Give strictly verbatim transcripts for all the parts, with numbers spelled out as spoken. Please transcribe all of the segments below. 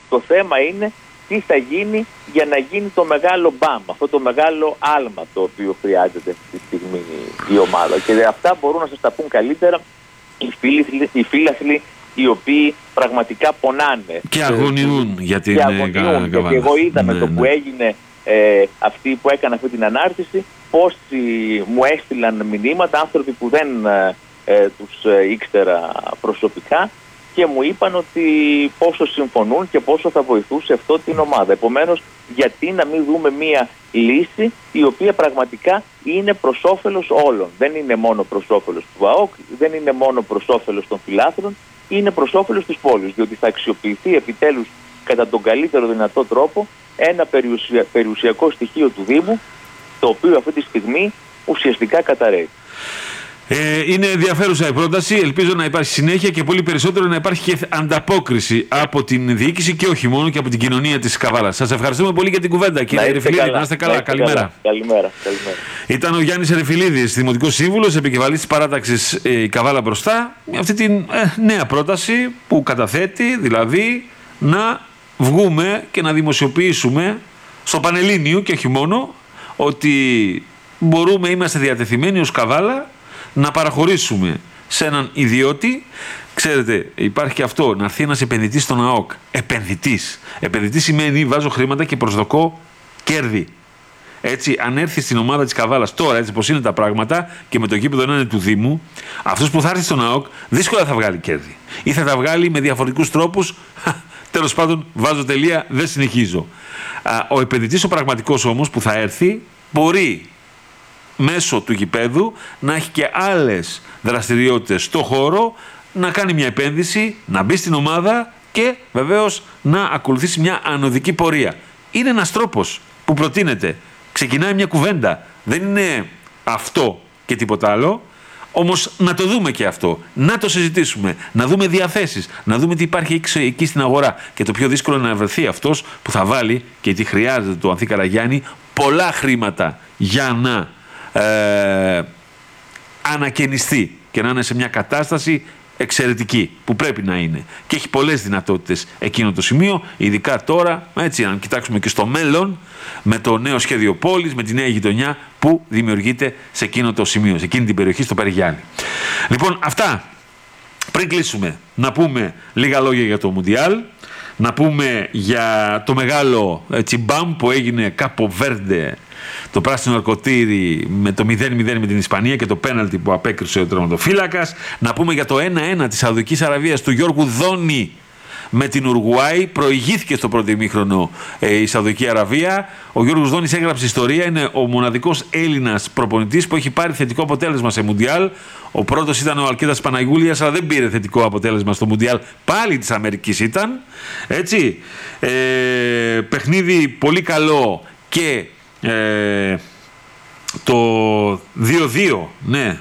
Το θέμα είναι τι θα γίνει για να γίνει το μεγάλο μπαμ, αυτό το μεγάλο άλμα το οποίο χρειάζεται αυτή τη στιγμή η ομάδα. Και αυτά μπορούν να σας τα πούν καλύτερα οι φίλαθλοι, οι, φίλαθλοι, οι οποίοι πραγματικά πονάνε. Και αγωνιούν ε, για την και αγωνιούν, καβάλα. Γιατί εγώ είδα με ναι, το ναι. που έγινε ε, αυτή που έκανε αυτή την ανάρτηση, πόσοι μου έστειλαν μηνύματα, άνθρωποι που δεν ε, τους ε, ήξερα προσωπικά, και μου είπαν ότι πόσο συμφωνούν και πόσο θα βοηθούσε αυτό την ομάδα. Επομένως, γιατί να μην δούμε μία λύση η οποία πραγματικά είναι προς όφελος όλων. Δεν είναι μόνο προς όφελος του ΑΟΚ, δεν είναι μόνο προς όφελος των φιλάθλων, είναι προς όφελος της πόλης, διότι θα αξιοποιηθεί επιτέλους κατά τον καλύτερο δυνατό τρόπο ένα περιουσια... περιουσιακό στοιχείο του Δήμου, το οποίο αυτή τη στιγμή ουσιαστικά καταρρεύει. Ε, είναι ενδιαφέρουσα η πρόταση. Ελπίζω να υπάρχει συνέχεια και πολύ περισσότερο να υπάρχει και ανταπόκριση από την διοίκηση και όχι μόνο και από την κοινωνία της Καβάλας. Σας ευχαριστούμε πολύ για την κουβέντα, κύριε Ερεφιλίδη. Να είστε καλά. Να είστε καλημέρα. Καλά. Καλημέρα. Καλημέρα. Ήταν ο Γιάννης Ερεφιλίδης, Δημοτικός Σύμβουλος, επικεφαλής της παράταξης ε, η Καβάλα Μπροστά, με αυτή την ε, νέα πρόταση που καταθέτει, δηλαδή να βγούμε και να δημοσιοποιήσουμε στο Πανελλήνιο και όχι μόνο ότι μπορούμε, είμαστε διατεθειμένοι ως Καβάλα να παραχωρήσουμε σε έναν ιδιώτη. Ξέρετε, υπάρχει και αυτό, να έρθει ένας επενδυτής στον ΑΟΚ. Επενδυτής. Επενδυτής σημαίνει βάζω χρήματα και προσδοκώ κέρδη. Έτσι, αν έρθει στην ομάδα της Καβάλας τώρα, έτσι πως είναι τα πράγματα και με το γήπεδο να είναι του Δήμου, αυτός που θα έρθει στον ΑΟΚ δύσκολα θα βγάλει κέρδη. Ή θα τα βγάλει με διαφορετικούς τρόπους. Τέλος πάντων, βάζω τελεία, δεν συνεχίζω. Ο επενδυτής ο πραγματικός όμως που θα έρθει μπορεί μέσω του γηπέδου να έχει και άλλες δραστηριότητες στο χώρο, να κάνει μια επένδυση, να μπει στην ομάδα και βεβαίως να ακολουθήσει μια ανωδική πορεία. Είναι ένας τρόπος που προτείνεται. Ξεκινάει μια κουβέντα. Δεν είναι αυτό και τίποτα άλλο. Όμως να το δούμε και αυτό. Να το συζητήσουμε. Να δούμε διαθέσεις. Να δούμε τι υπάρχει εκεί στην αγορά. Και το πιο δύσκολο είναι να βρεθεί αυτός που θα βάλει, και τι χρειάζεται το Ανθή Καραγιάννη, πολλά χρήματα για να Ε, ανακαινιστεί και να είναι σε μια κατάσταση εξαιρετική που πρέπει να είναι, και έχει πολλές δυνατότητες εκείνο το σημείο, ειδικά τώρα, έτσι, αν κοιτάξουμε και στο μέλλον με το νέο σχέδιο πόλης, με τη νέα γειτονιά που δημιουργείται σε εκείνο το σημείο, σε εκείνη την περιοχή, στο Περιγιάννη. Λοιπόν, αυτά. Πριν κλείσουμε, να πούμε λίγα λόγια για το Μουντιάλ, να πούμε για το μεγάλο έτσι, μπαμ που έγινε Κάπο Βέρντε, το πράσινο αρκωτήρι, με το μηδέν μηδέν με την Ισπανία και το πέναλτι που απέκρουσε ο τερματοφύλακας. Να πούμε για το ένα ένα της Σαουδικής Αραβίας του Γιώργου Δόνη με την Ουρουγουάη. Προηγήθηκε στο πρώτο ημίχρονο ε, η Σαουδική Αραβία. Ο Γιώργος Δόνης έγραψε ιστορία. Είναι ο μοναδικός Έλληνας προπονητής που έχει πάρει θετικό αποτέλεσμα σε Μουντιάλ. Ο πρώτος ήταν ο Αλκίδας Παναγιούλιας, αλλά δεν πήρε θετικό αποτέλεσμα στο Μουντιάλ. Πάλι της Αμερικής ήταν. Έτσι. Ε, παιχνίδι πολύ καλό και ε, το δύο δύο, ναι.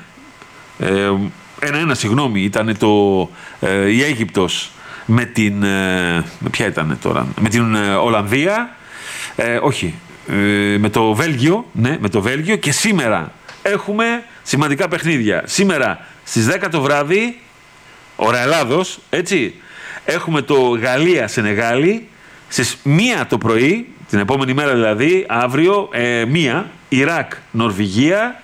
ένα ένα, συγγνώμη, ήταν το, ε, η Αίγυπτος με την, ε, με ποια ήταν τώρα, με την ε, Ολλανδία, ε, όχι, ε, με το Βέλγιο, ναι, με το Βέλγιο, και σήμερα έχουμε σημαντικά παιχνίδια. Σήμερα στις δέκα το βράδυ, ώρα Ελλάδος, έτσι, έχουμε το Γαλλία-Σενεγάλη, στις μία το πρωί, την επόμενη μέρα δηλαδή, αύριο, ε, μία, Ιράκ-Νορβηγία,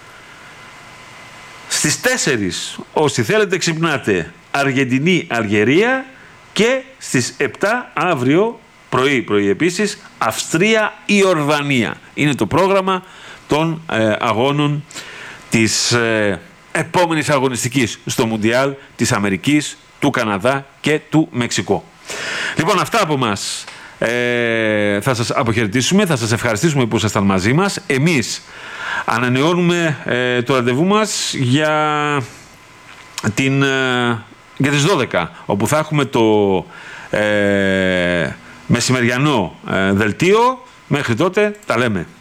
στις τέσσερις, όσοι θέλετε ξυπνάτε, Αργεντινή-Αλγερία, και στις επτά αύριο πρωί, πρωί επίσης, Αυστρία-Ιορδανία. Είναι το πρόγραμμα των ε, αγώνων της ε, επόμενης αγωνιστικής στο Μουντιάλ της Αμερικής, του Καναδά και του Μεξικού. Λοιπόν, αυτά από μας. Ε, θα σας αποχαιρετήσουμε, θα σας ευχαριστήσουμε που ήσασταν μαζί μας. Εμείς ανανεώνουμε ε, το ραντεβού μας για, την, ε, για τις δώδεκα, όπου θα έχουμε το ε, μεσημεριανό ε, δελτίο. Μέχρι τότε τα λέμε.